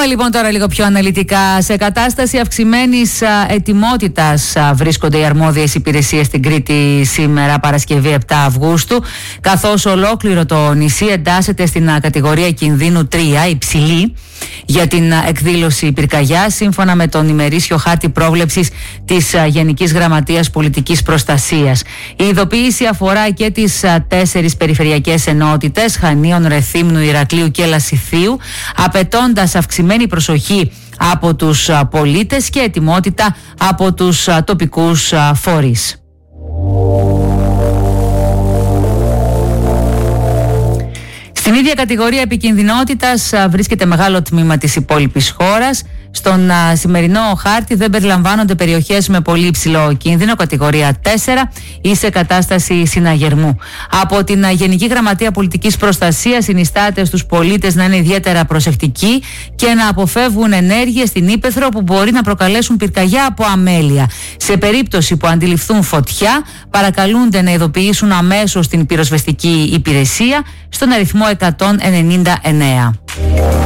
Πάμε λοιπόν τώρα λίγο πιο αναλυτικά. Σε κατάσταση αυξημένης ετοιμότητας βρίσκονται οι αρμόδιες υπηρεσίες στην Κρήτη σήμερα, Παρασκευή 7 Αυγούστου, καθώς ολόκληρο το νησί εντάσσεται στην κατηγορία κινδύνου 3, υψηλή, για την εκδήλωση πυρκαγιάς, σύμφωνα με τον ημερήσιο χάρτη πρόβλεψης της Γενικής Γραμματείας Πολιτικής Προστασίας. Η ειδοποίηση αφορά και τις 4 περιφερειακές ενότητες Χανίων, Ρεθύμνου, Ηρακλείου και Λασιθίου, απαιτώντας αυξημένη προσοχή από τους πολίτες και ετοιμότητα από τους τοπικούς φορείς. Στην ίδια κατηγορία επικινδυνότητας βρίσκεται μεγάλο τμήμα της υπόλοιπης χώρας. Στον σημερινό χάρτη δεν περιλαμβάνονται περιοχές με πολύ υψηλό κίνδυνο, κατηγορία 4 ή σε κατάσταση συναγερμού. Από την Γενική Γραμματεία Πολιτικής Προστασίας συνιστάται στους πολίτες να είναι ιδιαίτερα προσεκτικοί και να αποφεύγουν ενέργειες στην ύπαιθρο που μπορεί να προκαλέσουν πυρκαγιά από αμέλεια. Σε περίπτωση που αντιληφθούν φωτιά, παρακαλούνται να ειδοποιήσουν αμέσως την πυροσβεστική υπηρεσία στον αριθμό 199.